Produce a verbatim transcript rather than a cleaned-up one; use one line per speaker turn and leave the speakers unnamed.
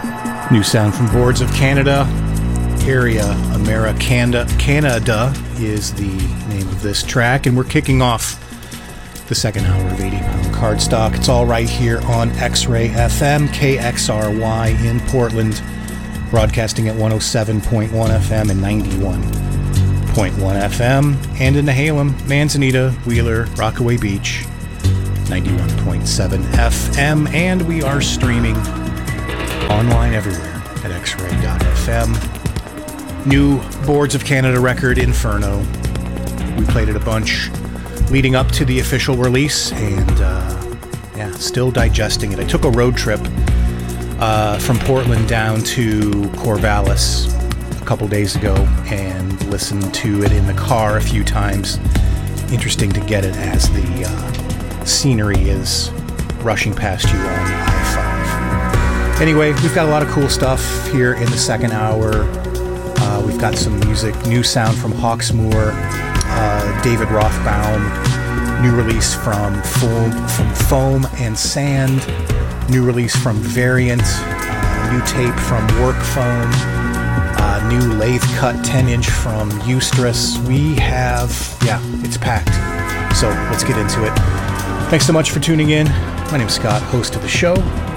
New sound from Boards of Canada. Area Americana Canada is the name of this track, and we're kicking off the second hour of eighty pound cardstock. It's all right here on X-Ray F M, K X R Y in Portland, broadcasting at one oh seven point one F M and ninety-one point one F M, and in Nehalem, Manzanita, Wheeler, Rockaway Beach, ninety-one point seven F M, and we are streaming online everywhere at x ray dot f m. New Boards of Canada record, Inferno. We played it a bunch leading up to the official release, and uh, yeah, still digesting it. I took a road trip uh, from Portland down to Corvallis a couple days ago and listened to it in the car a few times. Interesting to get it as the uh, scenery is rushing past you on I five. Anyway, we've got a lot of cool stuff here in the second hour. Uh, we've got some music, new sound from Hawksmoor, uh, David Rothbaum, new release from Foam, from Foam and Sand, new release from Variant, uh, new tape from Work Foam, uh, new lathe cut ten inch from Eustress. We have, yeah, it's packed. So let's get into it. Thanks so much for tuning in. My name's Scott, host of the show.